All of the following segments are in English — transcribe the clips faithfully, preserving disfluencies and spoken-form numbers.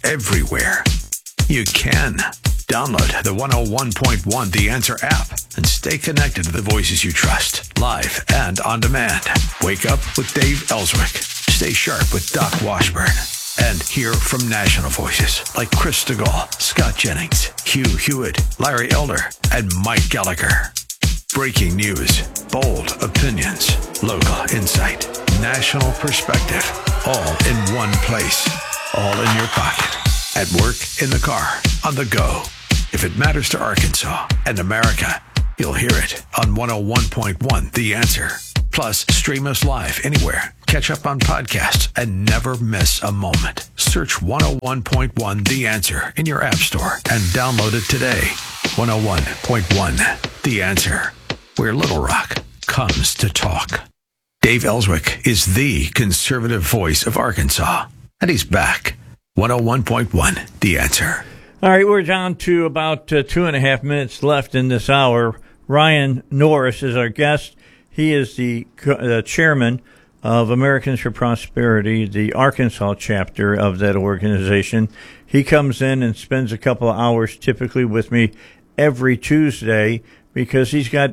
everywhere. You can. Download the one oh one point one The Answer app and stay connected to the voices you trust, live and on demand. Wake up with Dave Ellswick. Stay sharp with Doc Washburn. And hear from national voices like Chris DeGaulle, Scott Jennings, Hugh Hewitt, Larry Elder, and Mike Gallagher. Breaking news, bold opinions, local insight, national perspective, all in one place, all in your pocket. At work, in the car, on the go. If it matters to Arkansas and America, you'll hear it on one oh one point one The Answer. Plus, stream us live anywhere. Catch up on podcasts and never miss a moment. Search one oh one point one The Answer in your app store and download it today. one oh one point one The Answer, where Little Rock comes to talk. Dave Ellswick is the conservative voice of Arkansas, and he's back. one oh one point one The Answer. All right, we're down to about uh, two and a half minutes left in this hour. Ryan Norris is our guest. He is the uh, chairman of Americans for Prosperity, the Arkansas chapter of that organization. He comes in and spends a couple of hours typically with me every Tuesday because he's got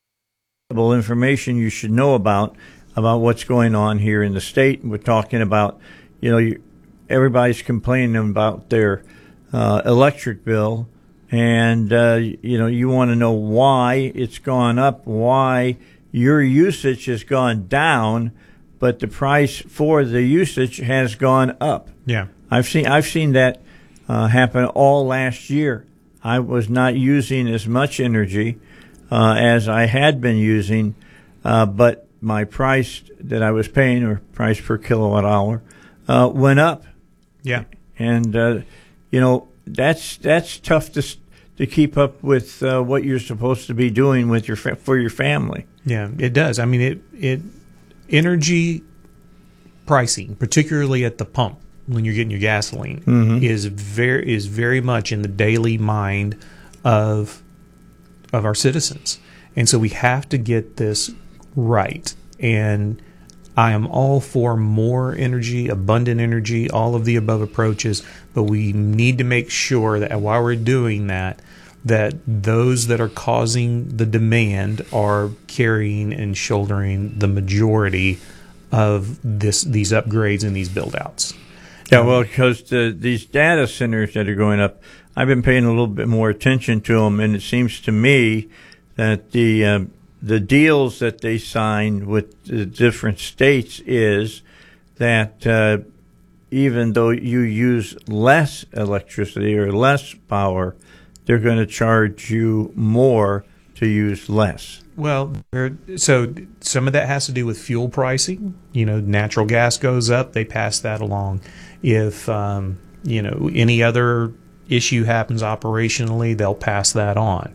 information you should know about, about what's going on here in the state. We're talking about, you know, you, everybody's complaining about their uh, electric bill, and, uh, you know, you want to know why it's gone up, why your usage has gone down, but the price for the usage has gone up. Yeah. I've seen I've seen that uh, happen all last year. I was not using as much energy uh, as I had been using, uh, but my price that I was paying, or price per kilowatt hour, uh, went up. Yeah. And, uh, you know, that's that's tough to to keep up with uh, what you're supposed to be doing with your fa- for your family. Yeah, it does. I mean, it it energy pricing, particularly at the pump when you're getting your gasoline, mm-hmm. is very is very much in the daily mind of of our citizens, and so we have to get this right. And I am all for more energy, abundant energy, all of the above approaches, but we need to make sure that while we're doing that, that those that are causing the demand are carrying and shouldering the majority of this these upgrades and these build-outs. Yeah, well, because the, these data centers that are going up, I've been paying a little bit more attention to them, and it seems to me that the uh, the deals that they sign with the different states is that uh, even though you use less electricity or less power, they're going to charge you more to use less. Well, so some of that has to do with fuel pricing. You know, natural gas goes up, they pass that along. If, um, you know, any other issue happens operationally, they'll pass that on.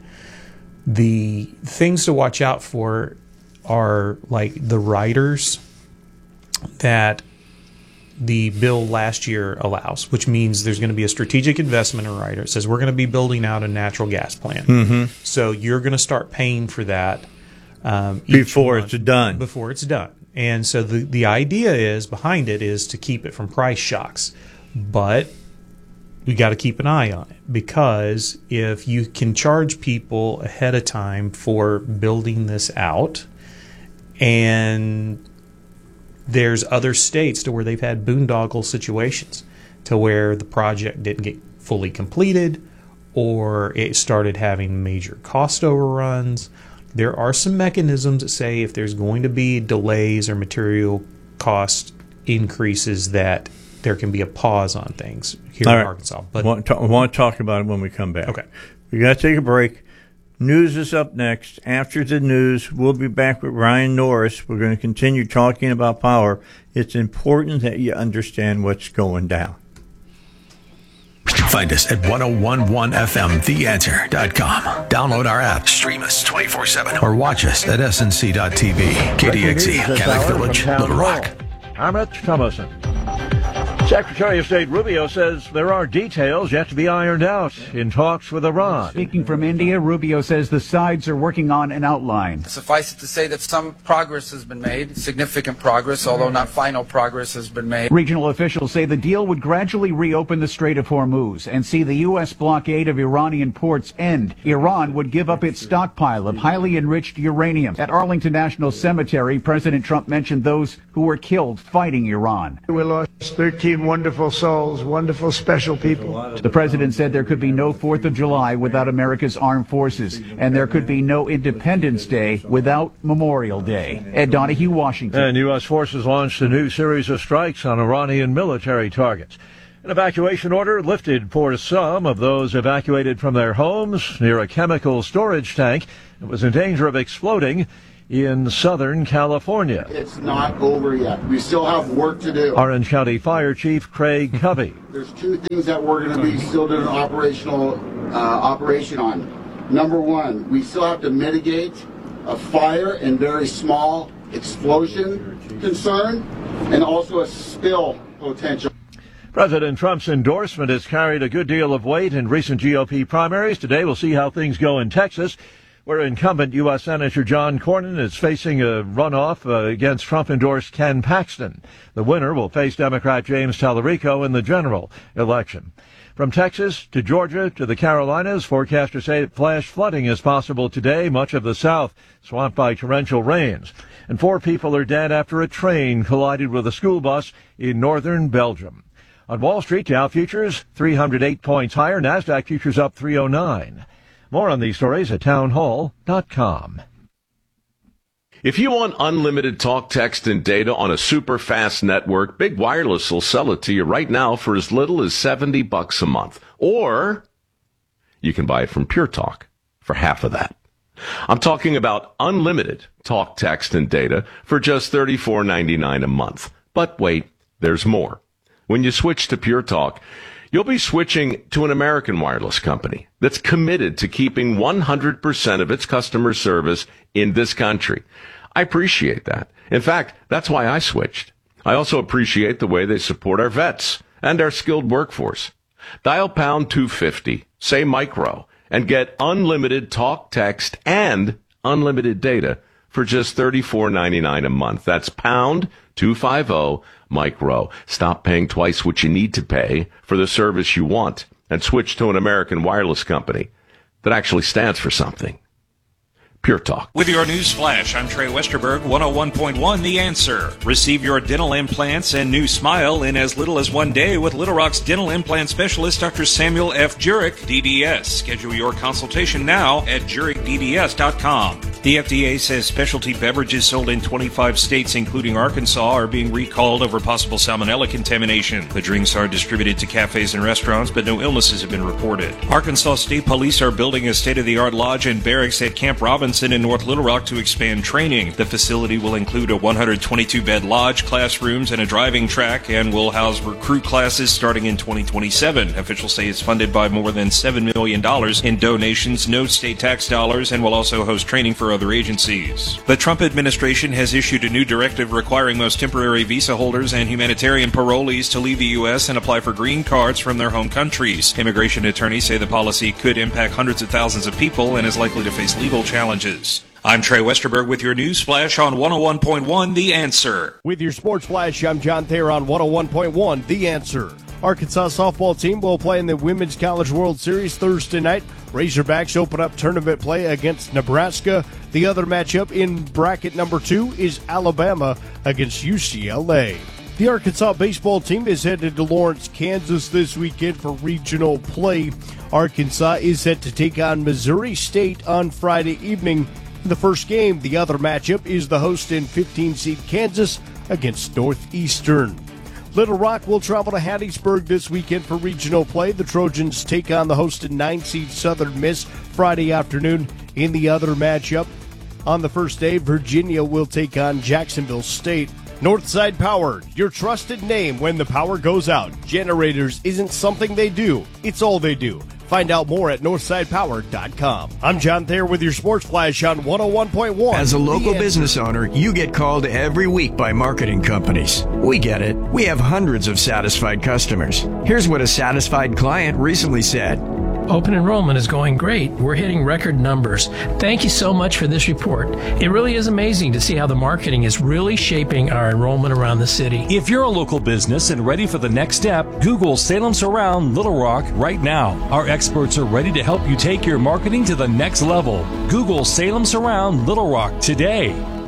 The things to watch out for are like the riders that the bill last year allows, which means there's going to be a strategic investment in rider. It says we're going to be building out a natural gas plant. Mm-hmm. So you're going to start paying for that um, before month, it's done. Before it's done. And so the, the idea is behind it is to keep it from price shocks. But we got to keep an eye on it, because if you can charge people ahead of time for building this out, and there's other states to where they've had boondoggle situations to where the project didn't get fully completed or it started having major cost overruns. There are some mechanisms that say if there's going to be delays or material cost increases that there can be a pause on things here All in right. Arkansas. But I want, to, I want to talk about it when we come back. Okay. We got to take a break. News is up next. After the news, we'll be back with Ryan Norris. We're going to continue talking about power. It's important that you understand what's going down. Find us at ten eleven F M the answer dot com. Download our app, stream us twenty-four seven, or watch us at S N C dot T V. K D X E, Kamak Village, Little Rock. I'm Rich Thomason. Secretary of State Rubio says there are details yet to be ironed out in talks with Iran. Speaking from India, Rubio says the sides are working on an outline. Suffice it to say that some progress has been made, significant progress, although not final progress has been made. Regional officials say the deal would gradually reopen the Strait of Hormuz and see the U S blockade of Iranian ports end. Iran would give up its stockpile of highly enriched uranium. At Arlington National Cemetery, President Trump mentioned those who were killed fighting Iran. We lost thirteen wonderful souls, wonderful, special people. The president said there could be no fourth of July without America's armed forces, and there could be no Independence Day without Memorial Day. Ed Donahue, Washington. And U S forces launched a new series of strikes on Iranian military targets. An evacuation order lifted for some of those evacuated from their homes near a chemical storage tank that was in danger of exploding in Southern California. It's not over yet. We still have work to do. Orange County Fire Chief Craig Covey. There's two things that we're going to be still doing an operational uh, operation on. Number one, we still have to mitigate a fire and very small explosion concern, and also a spill potential. President Trump's endorsement has carried a good deal of weight in recent G O P primaries. Today we'll see how things go in Texas, where incumbent U S Senator John Cornyn is facing a runoff uh, against Trump-endorsed Ken Paxton. The winner will face Democrat James Tallarico in the general election. From Texas to Georgia to the Carolinas, forecasters say flash flooding is possible today, much of the South swamped by torrential rains. And four people are dead after a train collided with a school bus in northern Belgium. On Wall Street, Dow futures three hundred eight points higher, NASDAQ futures up three oh nine. More on these stories at townhall dot com. If you want unlimited talk, text, and data on a super fast network, Big Wireless will sell it to you right now for as little as seventy bucks a month. Or you can buy it from Pure Talk for half of that. I'm talking about unlimited talk, text, and data for just thirty-four ninety-nine a month. But wait, there's more. When you switch to Pure Talk, you'll be switching to an American wireless company that's committed to keeping one hundred percent of its customer service in this country. I appreciate that. In fact, that's why I switched. I also appreciate the way they support our vets and our skilled workforce. Dial pound two fifty, say micro, and get unlimited talk, text, and unlimited data for just thirty-four ninety-nine a month. That's pound two fifty micro. Stop paying twice what you need to pay for the service you want and switch to an American wireless company that actually stands for something. Pure Talk. With your news flash, I'm Trey Westerberg, one oh one point one The Answer. Receive your dental implants and new smile in as little as one day with Little Rock's dental implant specialist, Doctor Samuel F. Jurek, D D S. Schedule your consultation now at jurek d d s dot com. The F D A says specialty beverages sold in twenty-five states, including Arkansas, are being recalled over possible salmonella contamination. The drinks are distributed to cafes and restaurants, but no illnesses have been reported. Arkansas State Police are building a state-of-the-art lodge and barracks at Camp Robinson in North Little Rock to expand training. The facility will include a one hundred twenty-two bed lodge, classrooms, and a driving track, and will house recruit classes starting in twenty twenty-seven. Officials say it's funded by more than seven million dollars in donations, no state tax dollars, and will also host training for other agencies. The Trump administration has issued a new directive requiring most temporary visa holders and humanitarian parolees to leave the U S and apply for green cards from their home countries. Immigration attorneys say the policy could impact hundreds of thousands of people and is likely to face legal challenges. I'm Trey Westerberg with your news flash on one oh one point one The Answer. With your sports flash, I'm John Thayer on one oh one point one The Answer. Arkansas softball team will play in the Women's College World Series Thursday night. Razorbacks open up tournament play against Nebraska. The other matchup in bracket number two is Alabama against U C L A. The Arkansas baseball team is headed to Lawrence, Kansas this weekend for regional play. Arkansas is set to take on Missouri State on Friday evening. In the first game, the other matchup is the host in fifteen seed Kansas against Northeastern. Little Rock will travel to Hattiesburg this weekend for regional play. The Trojans take on the hosted nine seed Southern Miss Friday afternoon. In the other matchup, on the first day, Virginia will take on Jacksonville State. Northside Power, your trusted name when the power goes out. Generators isn't something they do, it's all they do. Find out more at northside power dot com. I'm John Thayer with your Sports Flash on one oh one point one. As a local business owner, you get called every week by marketing companies. We get it. We have hundreds of satisfied customers. Here's what a satisfied client recently said. Open enrollment is going great. We're hitting record numbers. Thank you so much for this report. It really is amazing to see how the marketing is really shaping our enrollment around the city. If you're a local business and ready for the next step, Google Salem Surround Little Rock right now. Our experts are ready to help you take your marketing to the next level. Google Salem Surround Little Rock today.